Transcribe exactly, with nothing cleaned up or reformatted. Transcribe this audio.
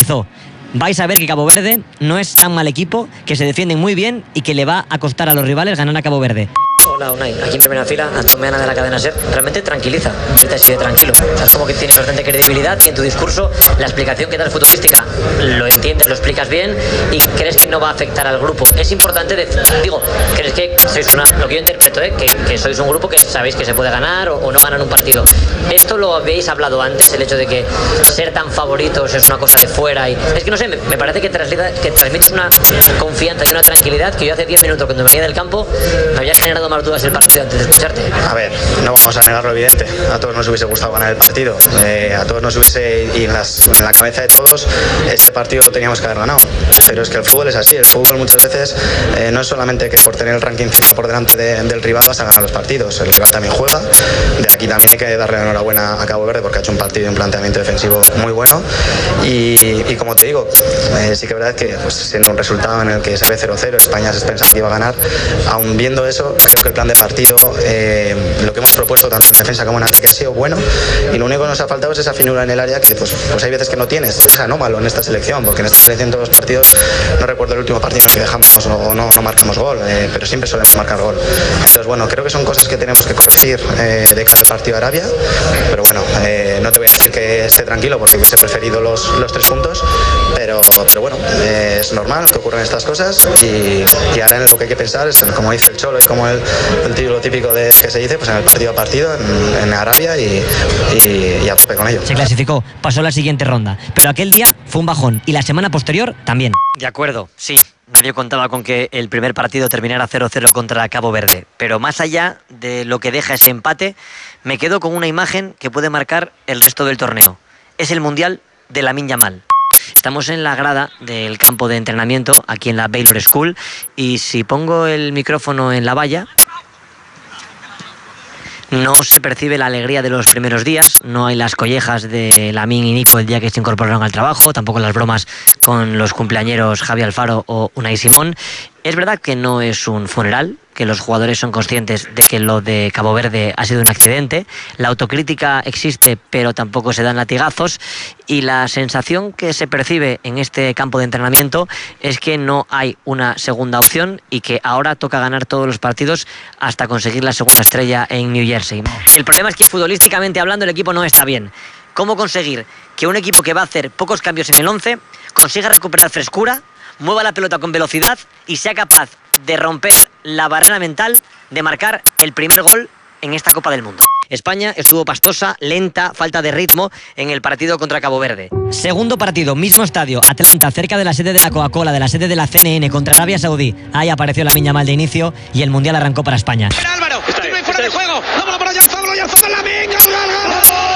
finalizó: vais a ver que Cabo Verde no es tan mal equipo, que se defienden muy bien y que le va a costar a los rivales ganar a Cabo Verde. Hola Unai, aquí en primera fila, Antón Meana de la cadena SER. Realmente tranquiliza verte así de tranquilo. O sea, es como que tienes bastante credibilidad y en tu discurso la explicación que das futbolística lo entiendes, lo explicas bien y crees que no va a afectar al grupo. Es importante, de, digo, crees que sois una, lo que yo interpreto, ¿eh? que, que sois un grupo que sabéis que se puede ganar o, o no ganar un partido. Esto lo habéis hablado antes, el hecho de que ser tan favoritos es una cosa de fuera y es que no sé, me, me parece que, traslida, que transmites una confianza y una tranquilidad que yo hace diez minutos cuando venía del campo me había generado más dudas el partido antes de escucharte. A ver, no vamos a negar lo evidente. A todos nos hubiese gustado ganar el partido. Eh, a todos nos hubiese, y en, las, en la cabeza de todos, este partido lo teníamos que haber ganado. Pero es que el fútbol es así. El fútbol muchas veces eh, no es solamente que por tener el ranking FIFA por delante de, del rival vas a ganar los partidos. El rival también juega. De aquí también hay que darle la enhorabuena a Cabo Verde porque ha hecho un partido y un planteamiento defensivo muy bueno. Y, y como te digo, eh, sí que es verdad que pues, siendo un resultado en el que se ve cero cero, España se pensaba que iba a ganar. Aún viendo eso, creo que el plan de partido, eh, lo que hemos propuesto tanto en defensa como en ataque ha sido bueno y lo único que nos ha faltado es esa finura en el área que pues, pues hay veces que no tienes. Es anómalo en esta selección, porque en esta selección todos los partidos, no recuerdo el último partido que dejamos o no, no marcamos gol, eh, pero siempre solemos marcar gol. Entonces bueno, creo que son cosas que tenemos que corregir eh, de cara al partido de Arabia, pero bueno, eh, no te voy a decir que esté tranquilo porque hubiese preferido los, los tres puntos, pero, pero bueno, eh, es normal que ocurran estas cosas y, y ahora lo que hay que pensar es, como dice el Cholo y como el, el título típico de, que se dice, pues en el partido a partido en, en Arabia y, y, y a tope con ello. Se clasificó, pasó a la siguiente ronda, pero aquel día fue un bajón y la semana posterior también. De acuerdo, sí. Nadie contaba con que el primer partido terminara cero cero contra Cabo Verde. Pero más allá de lo que deja ese empate, me quedo con una imagen que puede marcar el resto del torneo. Es el Mundial de Lamine Yamal. Estamos en la grada del campo de entrenamiento, aquí en la Baylor School, y si pongo el micrófono en la valla, no se percibe la alegría de los primeros días, no hay las collejas de Lamine y Nico el día que se incorporaron al trabajo, tampoco las bromas con los cumpleañeros Javi Alfaro o Unai Simón. Es verdad que no es un funeral, que los jugadores son conscientes de que lo de Cabo Verde ha sido un accidente, la autocrítica existe pero tampoco se dan latigazos y la sensación que se percibe en este campo de entrenamiento es que no hay una segunda opción y que ahora toca ganar todos los partidos hasta conseguir la segunda estrella en New Jersey. El problema es que futbolísticamente hablando el equipo no está bien. ¿Cómo conseguir que un equipo que va a hacer pocos cambios en el once consiga recuperar frescura, mueva la pelota con velocidad y sea capaz de romper la barrera mental de marcar el primer gol en esta Copa del Mundo? España estuvo pastosa, lenta, falta de ritmo en el partido contra Cabo Verde. Segundo partido, mismo estadio, Atlanta, cerca de la sede de la Coca-Cola, de la sede de la C N N contra Arabia Saudí. Ahí apareció Lamine Yamal de inicio y el Mundial arrancó para España. Álvaro, está fuera de juego, vámonos por allá, vámonos, ya está Lamine, gol, gol, gol.